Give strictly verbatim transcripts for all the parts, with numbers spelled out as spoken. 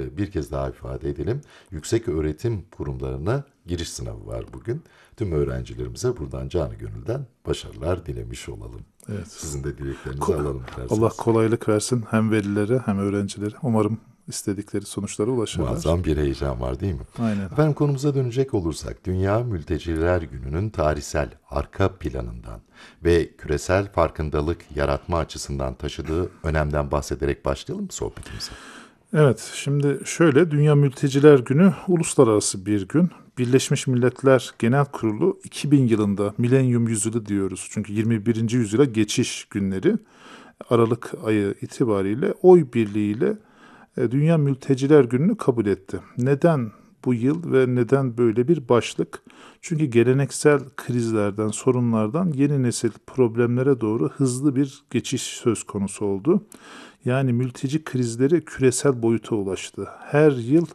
e, bir kez daha ifade edelim. Yüksek öğretim kurumlarına giriş sınavı var bugün. Tüm öğrencilerimize buradan canı gönülden başarılar dilemiş olalım. Evet. Sizin de dileklerinizi Ko- alalım derseniz. Allah kolaylık versin hem velilere hem öğrencilere. Umarım istedikleri sonuçlara ulaşırlar. Muazzam bir heyecan var değil mi? Aynen. Efendim konumuza dönecek olursak Dünya Mülteciler Günü'nün tarihsel arka planından ve küresel farkındalık yaratma açısından taşıdığı önemden bahsederek başlayalım mı sohbetimize? Evet, şimdi şöyle Dünya Mülteciler Günü uluslararası bir gün. Birleşmiş Milletler Genel Kurulu iki bin yılında milenyum yüzyılı diyoruz. Çünkü yirmi birinci yüzyıla geçiş günleri Aralık ayı itibariyle oy birliğiyle Dünya Mülteciler Günü'nü kabul etti. Neden bu yıl ve neden böyle bir başlık? Çünkü geleneksel krizlerden, sorunlardan yeni nesil problemlere doğru hızlı bir geçiş söz konusu oldu. Yani mülteci krizleri küresel boyuta ulaştı. Her yıl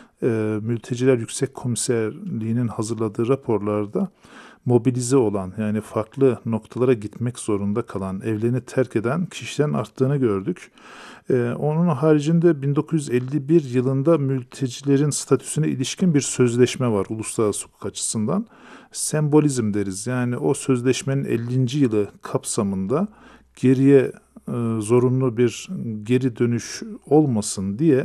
e, Mülteciler Yüksek Komiserliği'nin hazırladığı raporlarda mobilize olan, yani farklı noktalara gitmek zorunda kalan, evlerini terk eden kişilerin arttığını gördük. Ee, onun haricinde bin dokuz yüz elli bir yılında mültecilerin statüsüne ilişkin bir sözleşme var uluslararası hukuk açısından. Sembolizm deriz. Yani o sözleşmenin ellinci yılı kapsamında geriye e, zorunlu bir geri dönüş olmasın diye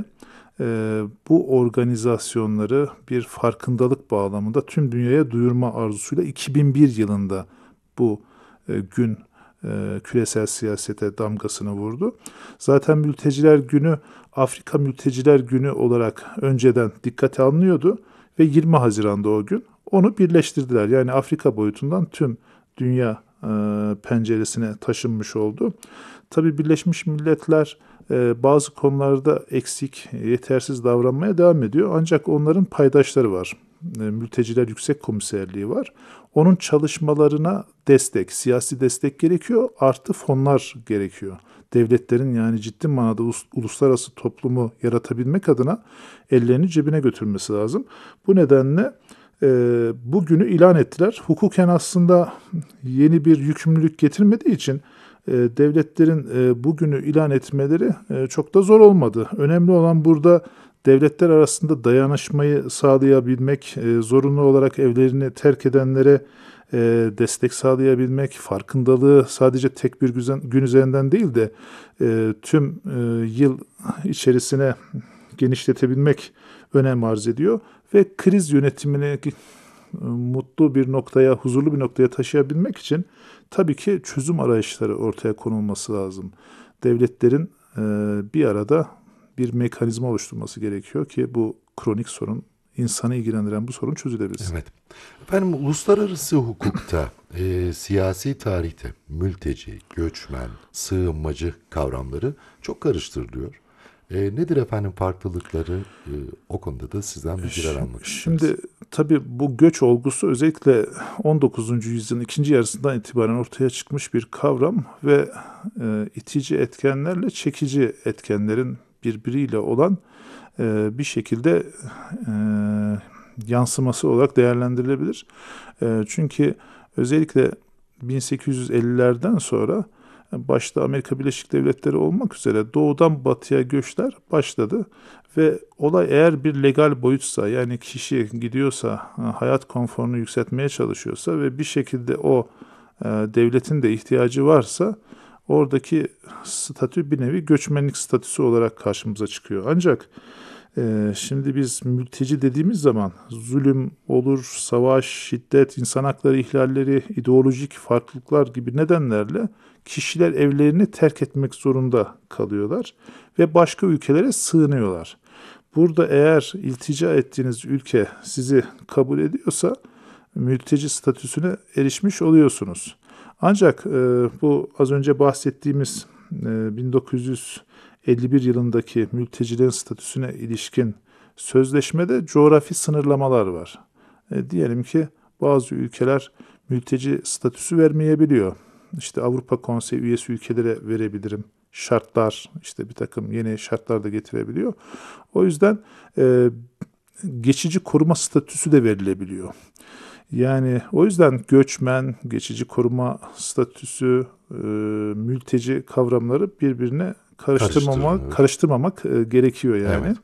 e, bu organizasyonları bir farkındalık bağlamında tüm dünyaya duyurma arzusuyla iki bin bir yılında bu e, gün e, küresel siyasete damgasını vurdu. Zaten Mülteciler Günü Afrika Mülteciler Günü olarak önceden dikkate alınıyordu ve yirmi Haziran'da o gün onu birleştirdiler. Yani Afrika boyutundan tüm dünya e, penceresine taşınmış oldu. Tabii Birleşmiş Milletler e, bazı konularda eksik, yetersiz davranmaya devam ediyor. Ancak onların paydaşları var. E, Mülteciler Yüksek Komiserliği var. Onun çalışmalarına destek, siyasi destek gerekiyor, artı fonlar gerekiyor. Devletlerin yani ciddi manada uluslararası toplumu yaratabilmek adına ellerini cebine götürmesi lazım. Bu nedenle e, bu günü ilan ettiler. Hukuken aslında yeni bir yükümlülük getirmediği için e, devletlerin e, bu günü ilan etmeleri e, çok da zor olmadı. Önemli olan burada devletler arasında dayanışmayı sağlayabilmek, e, zorunlu olarak evlerini terk edenlere e, destek sağlayabilmek, farkındalığı sadece tek bir gün üzerinden değil de e, tüm e, yıl içerisine genişletebilmek önem arz ediyor. Ve kriz yönetimini e, mutlu bir noktaya, huzurlu bir noktaya taşıyabilmek için tabii ki çözüm arayışları ortaya konulması lazım. Devletlerin e, bir arada bir mekanizma oluşturması gerekiyor ki bu kronik sorun, insanı ilgilendiren bu sorun çözülebilsin. Evet. Efendim uluslararası hukukta, e, siyasi tarihte mülteci, göçmen, sığınmacı kavramları çok karıştırılıyor. E, nedir efendim farklılıkları? E, o konuda da sizden bilgiler almak isteriz. Şimdi tabii bu göç olgusu özellikle on dokuzuncu yüzyılın ikinci yarısından itibaren ortaya çıkmış bir kavram ve e, itici etkenlerle çekici etkenlerin birbiriyle olan e, bir şekilde e, yansıması olarak değerlendirilebilir. E, çünkü özellikle bin sekiz yüz ellilerden sonra başta Amerika Birleşik Devletleri olmak üzere doğudan batıya göçler başladı ve olay eğer bir legal boyutsa, yani kişi gidiyorsa, hayat konforunu yükseltmeye çalışıyorsa ve bir şekilde o devletin de ihtiyacı varsa oradaki statü bir nevi göçmenlik statüsü olarak karşımıza çıkıyor. Ancak e, şimdi biz mülteci dediğimiz zaman zulüm olur, savaş, şiddet, insan hakları ihlalleri, ideolojik farklılıklar gibi nedenlerle kişiler evlerini terk etmek zorunda kalıyorlar ve başka ülkelere sığınıyorlar. Burada eğer iltica ettiğiniz ülke sizi kabul ediyorsa mülteci statüsüne erişmiş oluyorsunuz. Ancak e, bu az önce bahsettiğimiz e, bin dokuz yüz elli bir yılındaki mültecilerin statüsüne ilişkin sözleşmede coğrafi sınırlamalar var. E, diyelim ki bazı ülkeler mülteci statüsü vermeyebiliyor. İşte Avrupa Konseyi üyesi ülkelere verebilirim. Şartlar, işte bir takım yeni şartlar da getirebiliyor. O yüzden e, geçici koruma statüsü de verilebiliyor. Yani o yüzden göçmen, geçici koruma statüsü, e, mülteci kavramları birbirine karıştırmamak, karıştırmamak e, gerekiyor yani. Evet.